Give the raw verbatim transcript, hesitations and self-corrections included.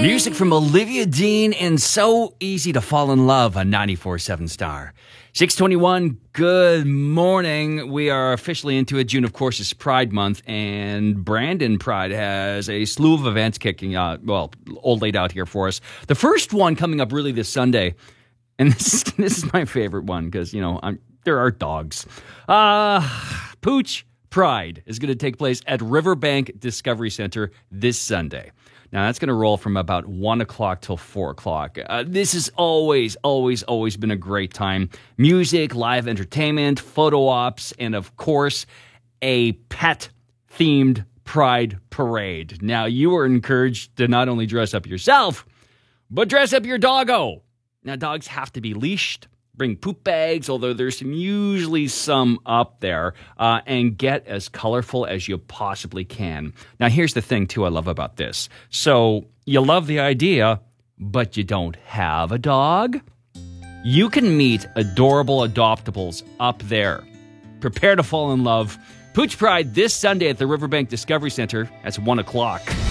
Music from Olivia Dean and So Easy to Fall in Love on ninety-four point seven Star. six twenty-one, good morning. We are officially into it. June, of course, is Pride Month, and Brandon Pride has a slew of events kicking out, well, all laid out here for us. The first one coming up really this Sunday, and this is, this is my favorite one because, you know, I'm, there are dogs. Uh, Pooch Pride is going to take place at Riverbank Discovery Center this Sunday. Now, that's going to roll from about one o'clock till four o'clock. Uh, this has always, always, always been a great time. Music, live entertainment, photo ops, and, of course, a pet-themed Pride Parade. Now, you are encouraged to not only dress up yourself, but dress up your doggo. Now, dogs have to be leashed. Bring poop bags, although there's some, usually some up there, uh, and get as colorful as you possibly can. Now, here's the thing, too, I love about this. So, you love the idea, but you don't have a dog? You can meet adorable adoptables up there. Prepare to fall in love. Pooch Pride this Sunday at the Riverbank Discovery Center. That's one o'clock.